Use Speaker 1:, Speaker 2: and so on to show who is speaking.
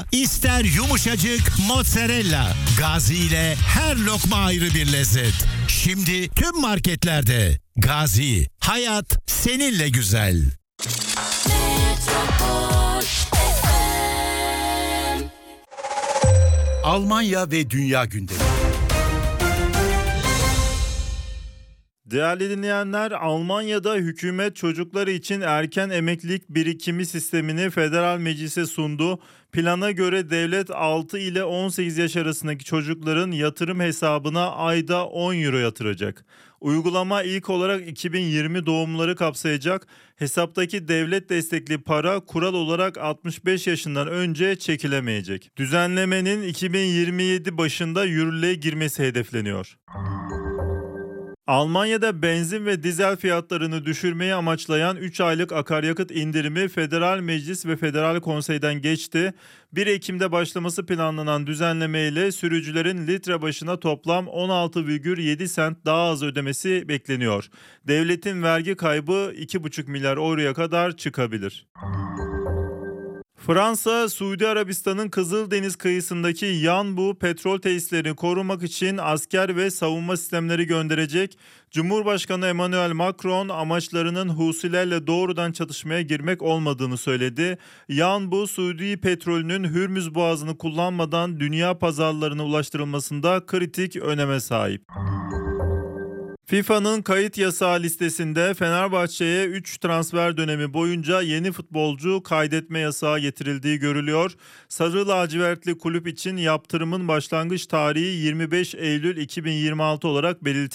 Speaker 1: ister yumuşacık mozzarella. Gazi ile her lokma ayrı bir lezzet. Şimdi tüm marketlerde. Gazi, hayat seninle güzel. Almanya ve dünya gündemi.
Speaker 2: Değerli dinleyenler, Almanya'da hükümet çocuklar için erken emeklilik birikimi sistemini federal meclise sundu. Plana göre devlet 6 ile 18 yaş arasındaki çocukların yatırım hesabına ayda 10 euro yatıracak. Uygulama ilk olarak 2020 doğumları kapsayacak. Hesaptaki devlet destekli para kural olarak 65 yaşından önce çekilemeyecek. Düzenlemenin 2027 başında yürürlüğe girmesi hedefleniyor. Almanya'da benzin ve dizel fiyatlarını düşürmeyi amaçlayan 3 aylık akaryakıt indirimi Federal Meclis ve Federal Konsey'den geçti. 1 Ekim'de başlaması planlanan düzenleme ile sürücülerin litre başına toplam 16,7 sent daha az ödemesi bekleniyor. Devletin vergi kaybı 2,5 milyar euroya kadar çıkabilir. Fransa, Suudi Arabistan'ın Kızıldeniz kıyısındaki Yanbu petrol tesislerini korumak için asker ve savunma sistemleri gönderecek. Cumhurbaşkanı Emmanuel Macron amaçlarının Husilerle doğrudan çatışmaya girmek olmadığını söyledi. Yanbu, Suudi petrolünün Hürmüz Boğazı'nı kullanmadan dünya pazarlarına ulaştırılmasında kritik öneme sahip. FIFA'nın kayıt yasağı listesinde Fenerbahçe'ye 3 transfer dönemi boyunca yeni futbolcu kaydetme yasağı getirildiği görülüyor. Sarı lacivertli kulüp için yaptırımın başlangıç tarihi 25 Eylül 2026 olarak belirtildi.